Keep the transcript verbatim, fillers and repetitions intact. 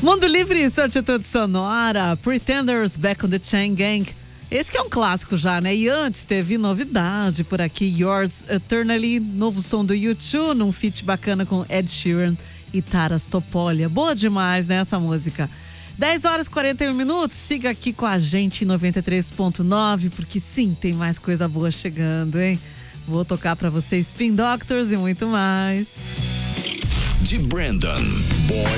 Mundo Livre, sua atitude sonora. Pretenders, Back on the Chain Gang. Esse que é um clássico já, né? E antes teve novidade por aqui. Yours Eternally, novo som do U dois, num feat bacana com Ed Sheeran e Taras Topolia. Boa demais, né, essa música? dez horas e quarenta e um minutos. Siga aqui com a gente em noventa e três ponto nove, porque sim, tem mais coisa boa chegando, hein? Vou tocar pra vocês Spin Doctors e muito mais. De Brandon Boy